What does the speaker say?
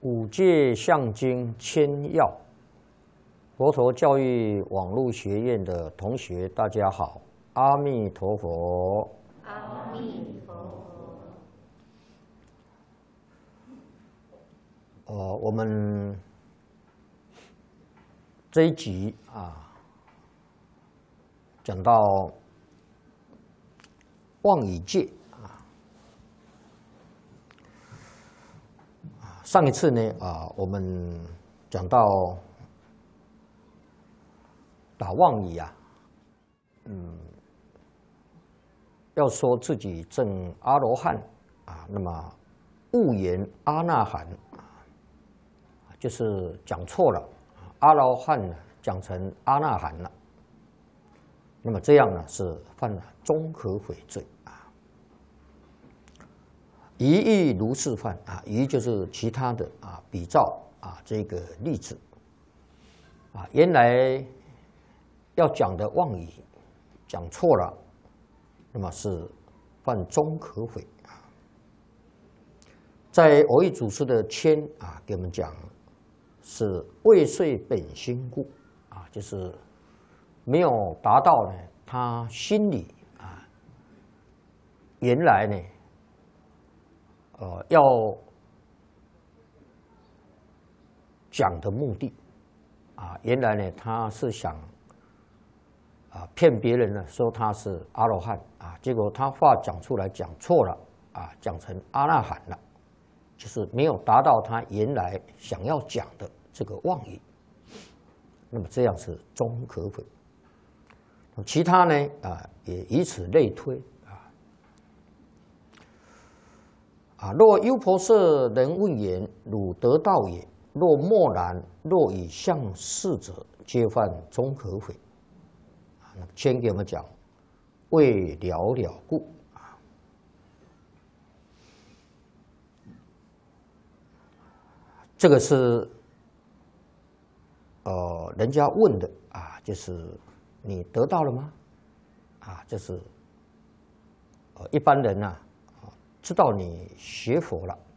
五戒相经千要，佛陀教育网络学院的同学，大家好，阿弥陀佛。 阿弥陀佛。 我们这一集讲到妄语戒上一次呢我们讲到打妄语要说自己证阿罗汉那么误言阿那含就是讲错了，阿罗汉呢讲成阿那含了，那么这样呢是犯了综合悔罪一亦如是犯一就是其他的比照这个例子原来要讲的妄语讲错了，那么是犯综合悔在蕅益祖师的谦给我们讲是未遂本心故就是没有达到呢他心里原来呢要讲的目的原来呢他是想骗别人呢说他是阿罗汉结果他话讲出来讲错了讲成阿那含了，就是没有达到他原来想要讲的这个妄语，那么这样是综合悔。其他呢也以此类推若优婆塞能问言，汝得道也；若默然，若以相事者，皆犯综合悔。先给我们讲，未了了故这个是人家问的就是你得到了吗？就是一般人知道你学佛了